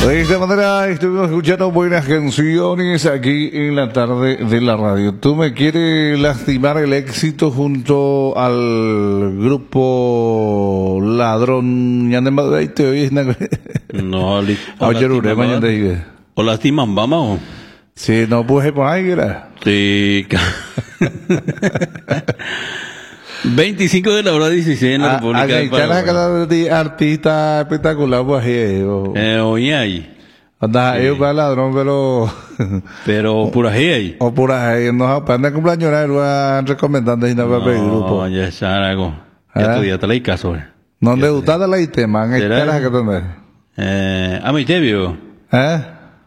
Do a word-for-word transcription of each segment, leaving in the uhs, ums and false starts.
De esta manera estuvimos escuchando buenas canciones aquí en la tarde de la radio. ¿Tú me quieres lastimar el éxito junto al grupo Ladrón? ¿Te oyes? No, li- o lastimam mañana te o lastimam, vamos. Sí, no puse por ahí, era. Sí. veinticinco de la hora dieciséis en la República del Paraguay. Artista espectacular, pues ahí. Eh, oye ahí. Anda, ellos para ladrón, pero. Pero pura ahí. O pura ahí, no, para el cumpleaños, lo van recomendando y no va a pedir grupo. No, ya es algo. Ya tu día te la caso. No le gusta de la itema, en espera que tener. Eh, a mi te vio. ¿Eh?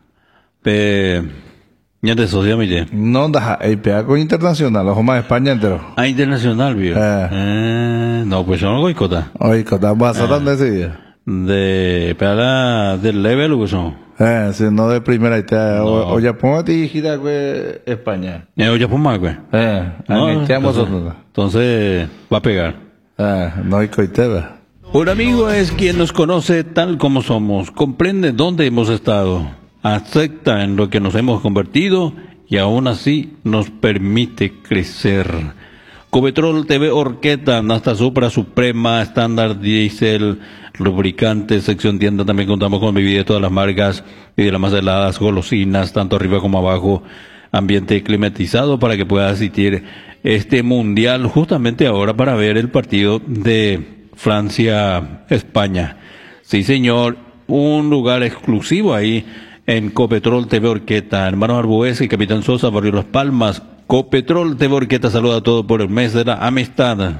Pe. Ya te socia mi te. No, da, el peaco internacional, ojo más España entero. Ah, internacional, vio. Eh. Eh, no, pues yo no voy cota. Oye, cota, vas a dónde ese día. De, para del level, pues no. Eh, si no de primera idea. O, o ya pongo a ti gira, güey, España. Eh, o ya pongo más, güey. Eh, no, entonces, entonces, va a pegar. Eh, no hay coiteba. Un amigo es quien nos conoce tal como somos, comprende dónde hemos estado, acepta en lo que nos hemos convertido y aún así nos permite crecer. Copetrol T V Orqueta, Nasta Supra Suprema, estándar diésel, lubricante, sección tienda, también contamos con bebidas de todas las marcas y de las más heladas, golosinas, tanto arriba como abajo, ambiente climatizado para que pueda asistir este mundial justamente ahora para ver el partido de Francia-España. Sí, señor, un lugar exclusivo ahí en Copetrol T V Orqueta. Hermano Arbues y Capitán Sosa, Barrio Las Palmas. Copetrol T V Orqueta saluda a todos por el mes de la amistad.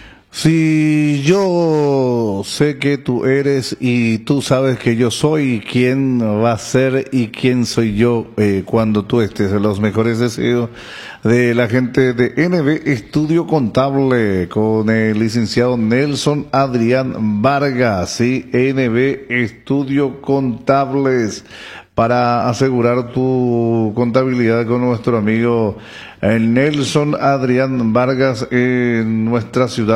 Si yo sé que tú eres y tú sabes que yo soy, quién va a ser y quién soy yo eh, cuando tú estés. Los mejores deseos de la gente de N B Estudio Contable con el licenciado Nelson Adrián Vargas, sí, N B Estudio Contables, para asegurar tu contabilidad con nuestro amigo Nelson Adrián Vargas en nuestra ciudad.